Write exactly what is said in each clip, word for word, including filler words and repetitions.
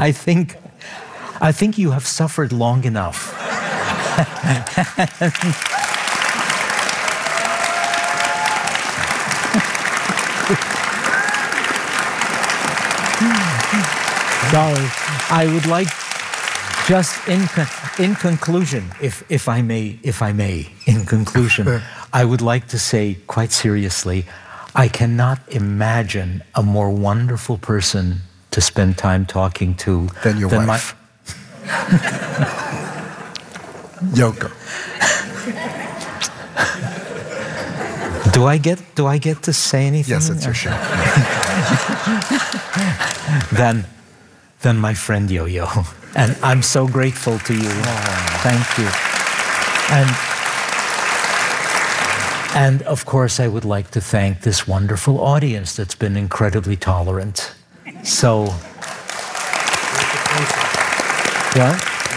I think, I think you have suffered long enough. Sorry. I would like, just in in conclusion, if if I may, if I may, in conclusion, I would like to say quite seriously, I cannot imagine a more wonderful person to spend time talking to than your than wife, Yoko. Do I get do I get to say anything? Yes, it's your show. Then, then my friend Yo-Yo, and I'm so grateful to you. Oh. Thank you. And and of course, I would like to thank this wonderful audience that's been incredibly tolerant. So, what?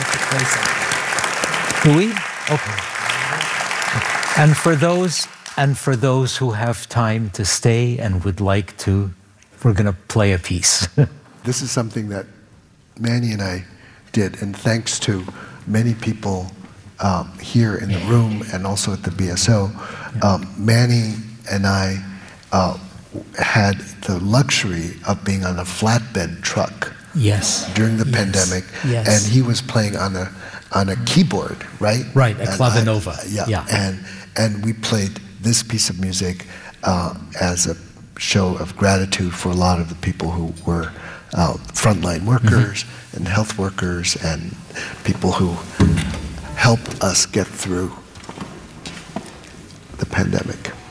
Do we? Okay. And for those and for those who have time to stay and would like to, we're going to play a piece. This is something that Manny and I did, and thanks to many people um, here in the room and also at the B S O, um, Manny and I uh, had the luxury of being on a flatbed truck. Yes. During the yes. pandemic, yes. and he was playing on a on a keyboard, right? Right, a clavinova. I, yeah. yeah, and and we played this piece of music uh, as a show of gratitude for a lot of the people who were uh, frontline workers mm-hmm. and health workers and people who helped us get through the pandemic.